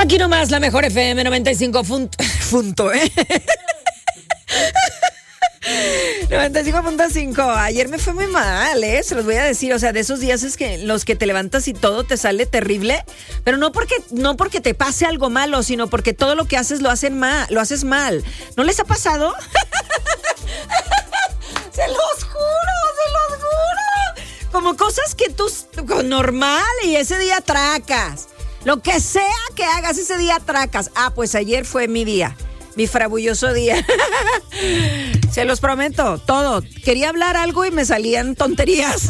Aquí nomás la mejor FM 95 95.5. Ayer me fue muy mal, se los voy a decir. O sea, de esos días es que los que te levantas y todo te sale terrible, pero no porque te pase algo malo, sino porque todo lo que haces lo haces mal. ¿No les ha pasado? Se los juro. Como cosas que tú normal y ese día atracas. Lo que sea que hagas ese día atracas. Pues ayer fue mi día. Mi frabulloso día. Se los prometo, todo. Quería hablar algo y me salían tonterías.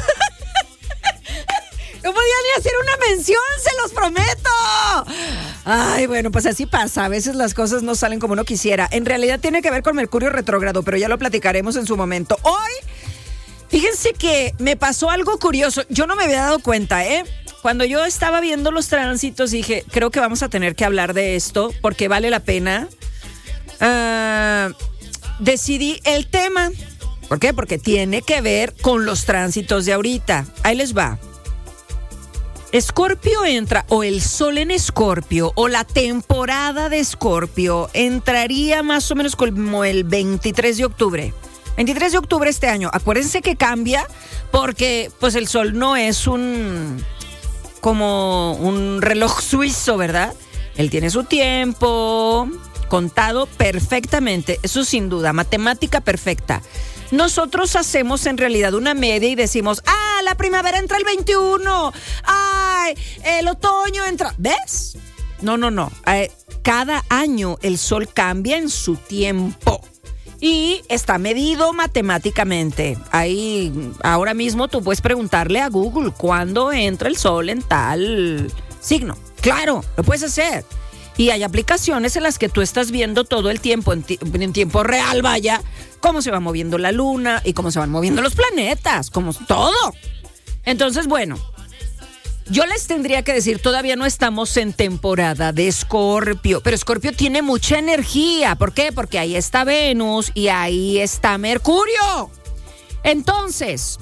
No podía ni hacer una mención, se los prometo. Ay, bueno, pues así pasa. A veces las cosas no salen como uno quisiera. En realidad tiene que ver con Mercurio retrógrado, pero ya lo platicaremos en su momento. Hoy, fíjense que me pasó algo curioso. Yo no me había dado cuenta, Cuando yo estaba viendo los tránsitos dije, creo que vamos a tener que hablar de esto porque vale la pena. Decidí el tema. ¿Por qué? Porque tiene que ver con los tránsitos de ahorita. Ahí les va. Escorpio entra, o el sol en Escorpio, o la temporada de Escorpio, entraría más o menos como el 23 de octubre. 23 de octubre este año. Acuérdense que cambia porque pues el sol no es como un reloj suizo, ¿verdad? Él tiene su tiempo contado perfectamente, eso sin duda, matemática perfecta. Nosotros hacemos en realidad una media y decimos, la primavera entra el 21, el otoño entra, ¿ves? No, cada año el sol cambia en su tiempo y está medido matemáticamente. Ahí, ahora mismo tú puedes preguntarle a Google cuándo entra el sol en tal signo. Claro, lo puedes hacer. Y hay aplicaciones en las que tú estás viendo todo el tiempo, en tiempo real, vaya, cómo se va moviendo la luna y cómo se van moviendo los planetas, como todo. Entonces, bueno, yo les tendría que decir, todavía no estamos en temporada de Escorpio, pero Escorpio tiene mucha energía. ¿Por qué? Porque ahí está Venus y ahí está Mercurio. Entonces,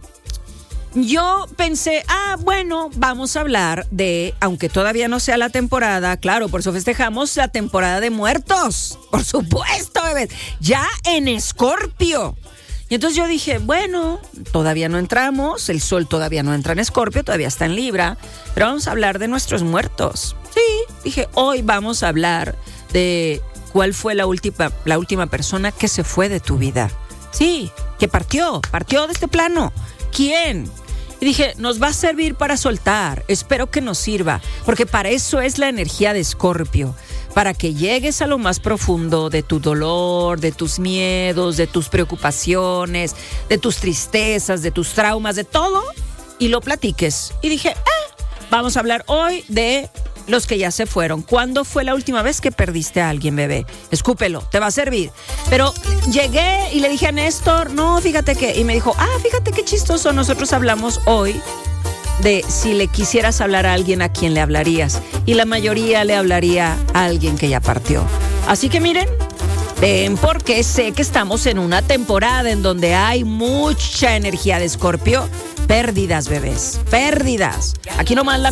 yo pensé, bueno, vamos a hablar de, aunque todavía no sea la temporada, claro, por eso festejamos la temporada de muertos, por supuesto, bebés, ya en Escorpio. Y entonces yo dije, bueno, todavía no entramos, el sol todavía no entra en Escorpio, todavía está en Libra, pero vamos a hablar de nuestros muertos. Sí, dije, hoy vamos a hablar de cuál fue la última persona que se fue de tu vida. Sí, que partió de este plano. ¿Quién? Y dije, nos va a servir para soltar, espero que nos sirva, porque para eso es la energía de Escorpio, para que llegues a lo más profundo de tu dolor, de tus miedos, de tus preocupaciones, de tus tristezas, de tus traumas, de todo, y lo platiques. Y dije, vamos a hablar hoy de los que ya se fueron. ¿Cuándo fue la última vez que perdiste a alguien, bebé? Escúpelo, te va a servir. Pero llegué y le dije a Néstor, no, fíjate que, y me dijo, fíjate qué chistoso, nosotros hablamos hoy de si le quisieras hablar a alguien, ¿a quién le hablarías? Y la mayoría le hablaría a alguien que ya partió. Así que miren, ven, porque sé que estamos en una temporada en donde hay mucha energía de Escorpio. Pérdidas, bebés, pérdidas. Aquí nomás la